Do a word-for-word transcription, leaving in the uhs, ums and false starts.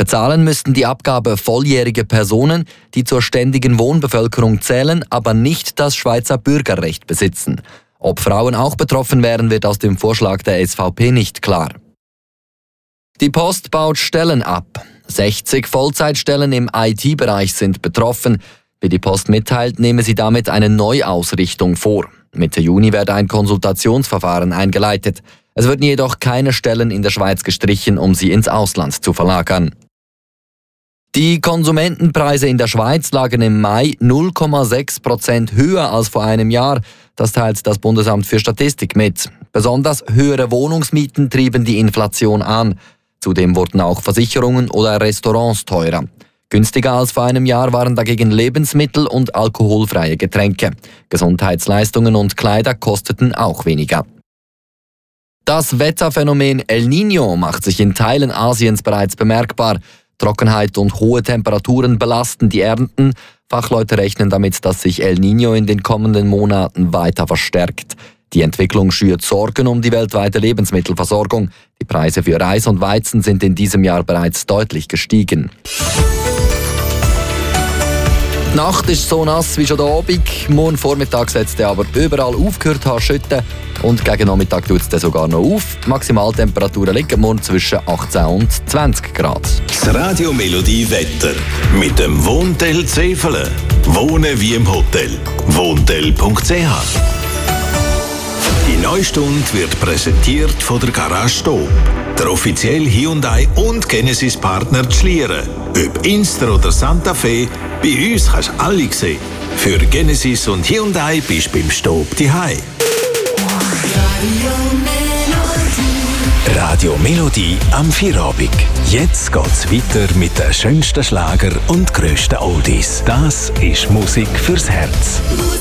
Bezahlen müssten die Abgabe volljährige Personen, die zur ständigen Wohnbevölkerung zählen, aber nicht das Schweizer Bürgerrecht besitzen. Ob Frauen auch betroffen wären, wird aus dem Vorschlag der S V P nicht klar. Die Post baut Stellen ab. sechzig Vollzeitstellen im I T-Bereich sind betroffen. Wie die Post mitteilt, nehme sie damit eine Neuausrichtung vor. Mitte Juni werde ein Konsultationsverfahren eingeleitet. Es würden jedoch keine Stellen in der Schweiz gestrichen, um sie ins Ausland zu verlagern. Die Konsumentenpreise in der Schweiz lagen im Mai null Komma sechs Prozent höher als vor einem Jahr. Das teilt das Bundesamt für Statistik mit. Besonders höhere Wohnungsmieten trieben die Inflation an. Zudem wurden auch Versicherungen oder Restaurants teurer. Günstiger als vor einem Jahr waren dagegen Lebensmittel und alkoholfreie Getränke. Gesundheitsleistungen und Kleider kosteten auch weniger. Das Wetterphänomen El Niño macht sich in Teilen Asiens bereits bemerkbar. Trockenheit und hohe Temperaturen belasten die Ernten. Fachleute rechnen damit, dass sich El Niño in den kommenden Monaten weiter verstärkt. Die Entwicklung schürt Sorgen um die weltweite Lebensmittelversorgung. Die Preise für Reis und Weizen sind in diesem Jahr bereits deutlich gestiegen. Die Nacht ist so nass wie schon der Abend. Morgen Vormittag setzt er aber überall aufgehört an schütten. Und gegen Nachmittag tut es dann sogar noch auf. Die Maximaltemperaturen liegen morgen zwischen achtzehn und zwanzig Grad. Das Radio Melodie Wetter mit dem Wohntel Zefelen. Wohnen wie im Hotel. Wohntel punkt c h. Die Neustunde wird präsentiert von der Garage Stob, der offizielle Hyundai und Genesis Partner Schlieren. Ob Inster oder Santa Fe, bei uns kannst du alle sehen. Für Genesis und Hyundai bist du beim Stob daheim. Radio Melodie am Feierabend. Jetzt geht's weiter mit den schönsten Schlager und grössten Oldies. Das ist Musik fürs Herz.